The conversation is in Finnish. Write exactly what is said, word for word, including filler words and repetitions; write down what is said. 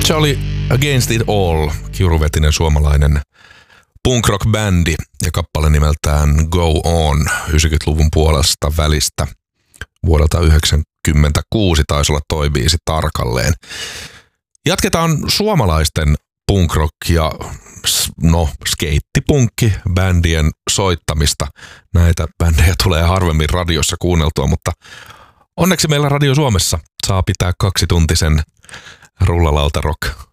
Se oli Against It All, kiuruvetinen suomalainen punk rock bändi ja kappale nimeltään Go On yhdeksänkymmentäluvun puolesta välistä. Vuodelta yhdeksänkymmentäkuusi taisi olla toi biisi tarkalleen. Jatketaan suomalaisten punk rock ja no skeittipunkki bändien soittamista. Näitä bändejä tulee harvemmin radiossa kuunneltua, mutta onneksi meillä Radio Suomessa saa pitää kaksituntisen rullalauta rock